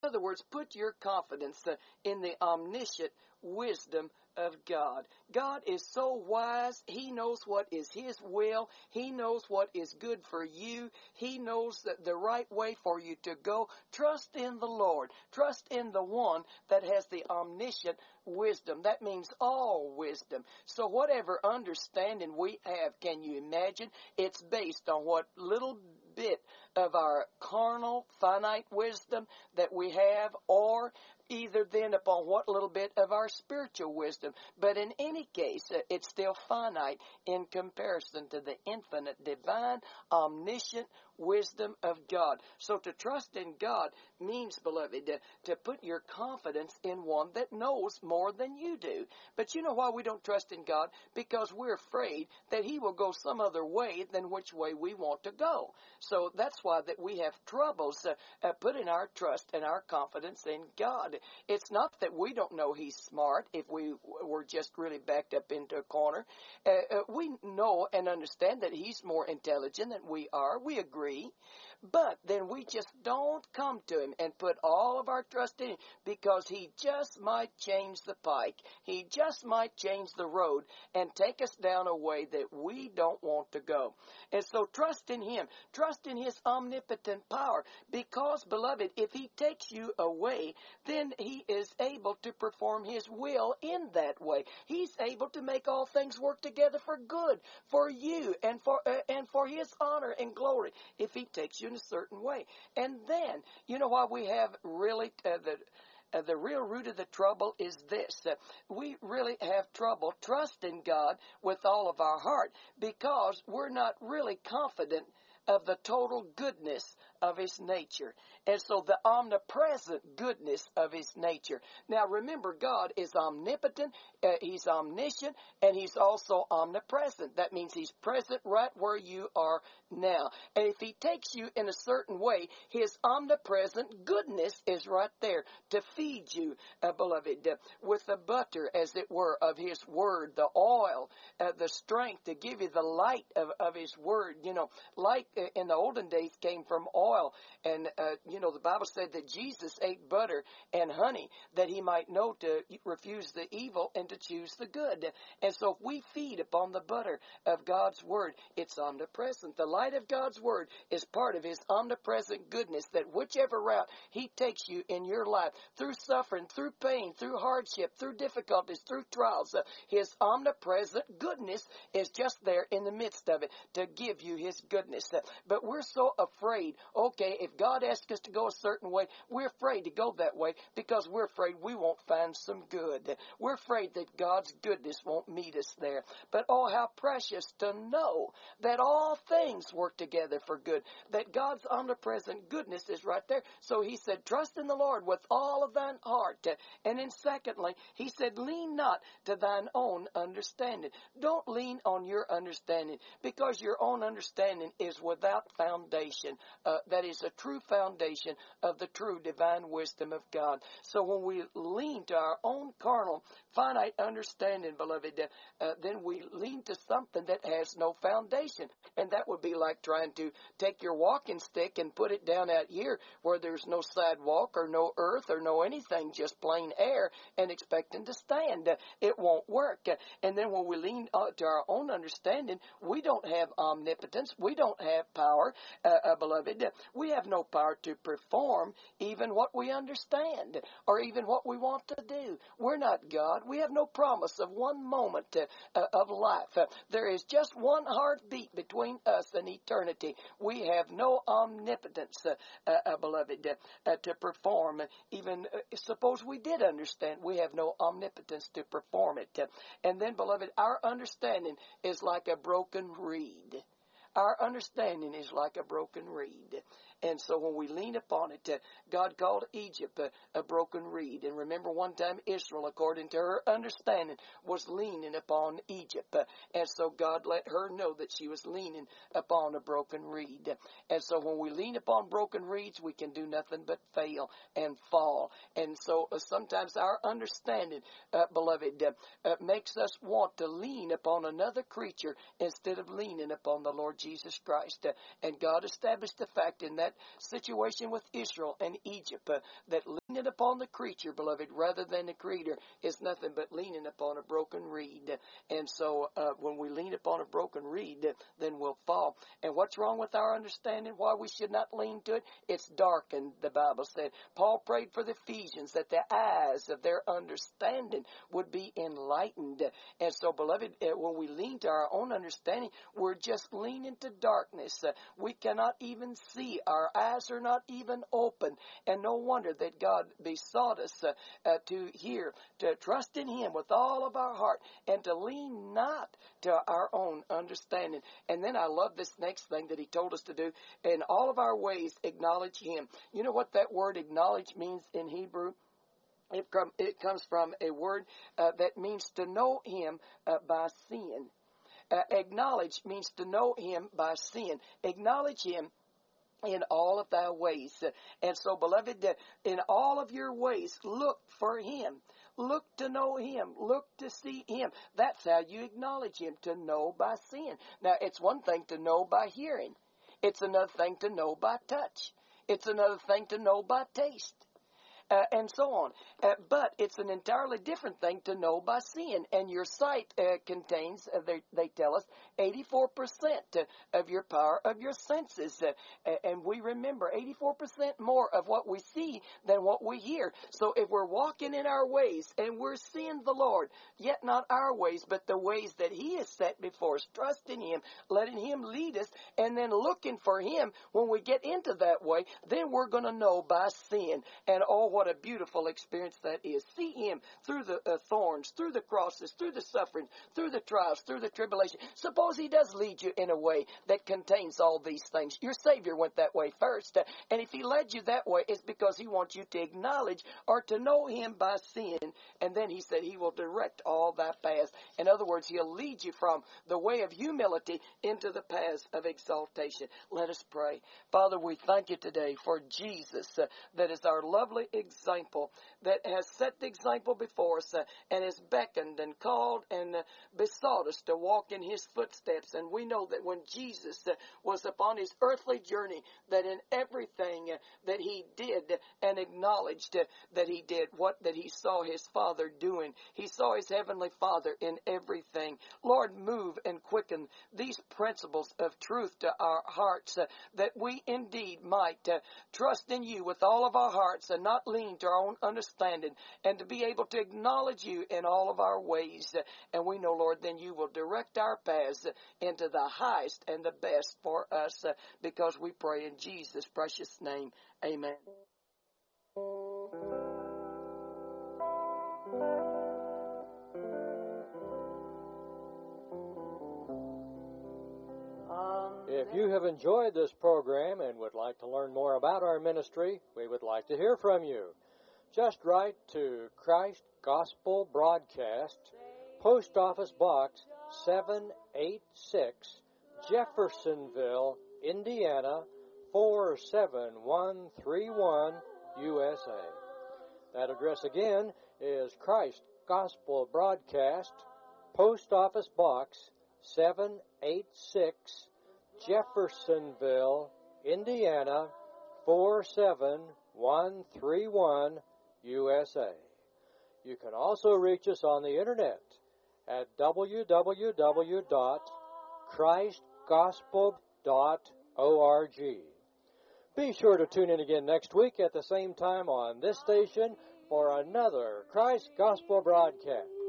other words, put your confidence in the omniscient wisdom of God. God is so wise. He knows what is His will. He knows what is good for you. He knows the right way for you to go. Trust in the Lord. Trust in the one that has the omniscient wisdom. That means all wisdom. So whatever understanding we have, can you imagine? It's based on what little bit of our carnal, finite wisdom that we have, or either then upon what little bit of our spiritual wisdom. But in any case, it's still finite in comparison to the infinite, divine, omniscient wisdom of God. So to trust in God means, beloved, to put your confidence in one that knows more than you do. But you know why we don't trust in God? Because we're afraid that He will go some other way than which way we want to go. So that's why that we have troubles putting our trust and our confidence in God. It's not that we don't know He's smart if we were just really backed up into a corner. We know and understand that He's more intelligent than we are. We agree. But then we just don't come to Him and put all of our trust in Him, because He just might change the pike. He just might change the road and take us down a way that we don't want to go. And so trust in Him. Trust in His omnipotent power, because, beloved, if He takes you away, then He is able to perform His will in that way. He's able to make all things work together for good, for you, and for His honor and glory, if He takes you in a certain way. And then, you know why we have really the real root of the trouble is this. We really have trouble trusting God with all of our heart, because we're not really confident of the total goodness of His nature. And so the omnipresent goodness of His nature. Now remember, God is omnipotent, He's omniscient, and He's also omnipresent. That means He's present right where you are now. And if He takes you in a certain way, His omnipresent goodness is right there to feed you, beloved, with the butter, as it were, of His Word, the oil, the strength to give you the light of His Word. You know, light in the olden days came from oil. And, the Bible said that Jesus ate butter and honey that He might know to refuse the evil and to choose the good. And so if we feed upon the butter of God's Word, it's omnipresent. The light of God's Word is part of His omnipresent goodness, that whichever route He takes you in your life, through suffering, through pain, through hardship, through difficulties, through trials, His omnipresent goodness is just there in the midst of it to give you His goodness. But we're so afraid, okay, if God asks us to go a certain way, we're afraid to go that way because we're afraid we won't find some good. We're afraid that God's goodness won't meet us there. But oh, how precious to know that all things work together for good, that God's omnipresent goodness is right there. So He said, trust in the Lord with all of thine heart. And then secondly, He said, lean not to thine own understanding. Don't lean on your understanding, because your own understanding is without foundation. That is a true foundation of the true divine wisdom of God. So when we lean to our own carnal, finite understanding, beloved, then we lean to something that has no foundation. And that would be like trying to take your walking stick and put it down out here where there's no sidewalk or no earth or no anything, just plain air, and expecting to stand. It won't work. And then when we lean to our own understanding, we don't have omnipotence. We don't have power, beloved. We have no power to perform even what we understand or even what we want to do. We're not God. We have no promise of one moment of life. There is just one heartbeat between us and eternity. We have no omnipotence, beloved, to perform. Even suppose we did understand, we have no omnipotence to perform it. And then, beloved, our understanding is like a broken reed. Our understanding is like a broken reed. And so when we lean upon it, God called Egypt a broken reed. And remember, one time Israel, according to her understanding, was leaning upon Egypt. And so God let her know that she was leaning upon a broken reed. And so when we lean upon broken reeds, we can do nothing but fail and fall. And so sometimes our understanding, beloved, makes us want to lean upon another creature instead of leaning upon the Lord Jesus Christ. And God established the fact in that that situation with Israel and Egypt, that leaning upon the creature, beloved, rather than the creator is nothing but leaning upon a broken reed. And so when we lean upon a broken reed, then we'll fall. And what's wrong with our understanding why we should not lean to it? It's darkened, the Bible said. Paul prayed for the Ephesians that the eyes of their understanding would be enlightened. And so, beloved, when we lean to our own understanding, we're just leaning to darkness. We cannot even see. Our eyes are not even open. And no wonder that God besought us to hear, to trust in Him with all of our heart, and to lean not to our own understanding. And then I love this next thing that He told us to do. In all of our ways, acknowledge Him. You know what that word acknowledge means in Hebrew? It comes from a word that means to know Him by sin. Acknowledge means to know Him by sin. Acknowledge Him in all of thy ways. And so, beloved, in all of your ways, look for Him. Look to know Him. Look to see Him. That's how you acknowledge Him, to know by sin. Now, it's one thing to know by hearing. It's another thing to know by touch. It's another thing to know by taste. And so on. But it's an entirely different thing to know by seeing. And your sight contains, they tell us, 84% of your power of your senses. And we remember 84% more of what we see than what we hear. So if we're walking in our ways and we're seeing the Lord, yet not our ways, but the ways that He has set before us, trusting Him, letting Him lead us, and then looking for Him, when we get into that way, then we're going to know by sin. And oh, what a beautiful experience that is. See Him through the thorns, through the crosses, through the suffering, through the trials, through the tribulation. Suppose He does lead you in a way that contains all these things. Your Savior went that way first. And if He led you that way, it's because He wants you to acknowledge or to know Him by sin. And then He said He will direct all thy paths. In other words, He'll lead you from the way of humility into the paths of exaltation. Let us pray. Father, we thank You today for Jesus, that is our lovely example, that has set the example before us and has beckoned and called and besought us to walk in His footsteps. And we know that when Jesus was upon His earthly journey, that in everything that He did and acknowledged that He did, that He saw His Father doing. He saw His Heavenly Father in everything. Lord, move and quicken these principles of truth to our hearts, that we indeed might trust in You with all of our hearts and not lean to our own understanding, and to be able to acknowledge You in all of our ways. And we know, Lord, then You will direct our paths into the highest and the best for us, because we pray in Jesus' precious name. Amen. If you have enjoyed this program and would like to learn more about our ministry, we would like to hear from you. Just write to Christ Gospel Broadcast, Post Office Box 786, Jeffersonville, Indiana 47131, USA. That address again is Christ Gospel Broadcast, Post Office Box 786, Jeffersonville, Indiana 47131, USA. You can also reach us on the internet at www.christgospel.org. Be sure to tune in again next week at the same time on this station for another Christ Gospel broadcast.